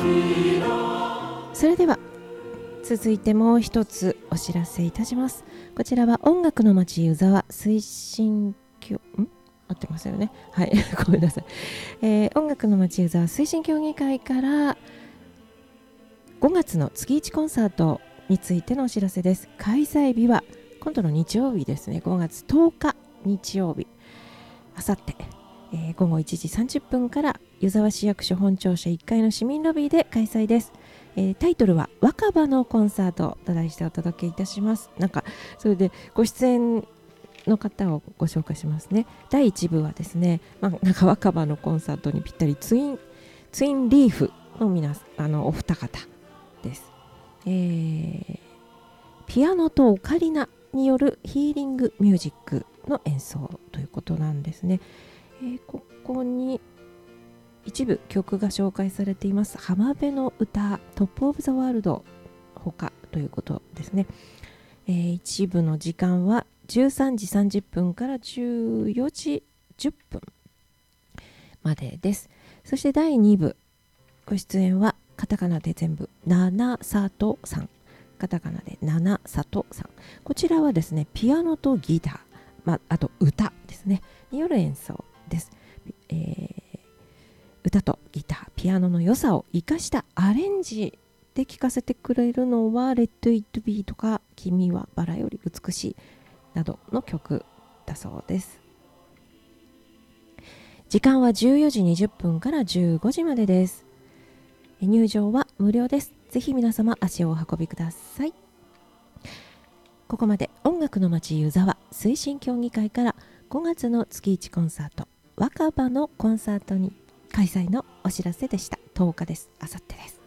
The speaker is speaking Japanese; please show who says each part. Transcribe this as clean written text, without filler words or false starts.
Speaker 1: それでは続いてもう一つお知らせいたします。こちらは音楽の街湯沢推進協合ってますよね。はいごめんなさい、音楽の街湯沢推進協議会から5月の月1コンサートについてのお知らせです。開催日は今度の日曜日ですね。5月10日日曜日、あさって、午後1時30分から湯沢市役所本庁舎1階の市民ロビーで開催です。タイトルは若葉のコンサートと題してお届けいたします。なんかそれでご出演の方をご紹介しますね。第1部はですね、なんか若葉のコンサートにぴったりツインリーフのお二方です。ピアノとオカリナによるヒーリングミュージックの演奏ということなんですね。ここに一部曲が紹介されています。浜辺の歌、トップオブザワールドほかということですね。一部の時間は13時30分から14時10分までです。そして第2部ご出演はカタカナで全部七里さん、カタカナで七里さん、こちらはですねピアノとギター、あと歌ですねによる演奏です。歌とギター、ピアノの良さを生かしたアレンジで聴かせてくれるのは Let It Be とか君はバラより美しいなどの曲だそうです。時間は14時20分から15時までです。入場は無料です。ぜひ皆様足をお運びください。ここまで音楽の街湯沢推進協議会から5月の月1コンサート若葉のコンサートに開催のお知らせでした。10日です。あさってです。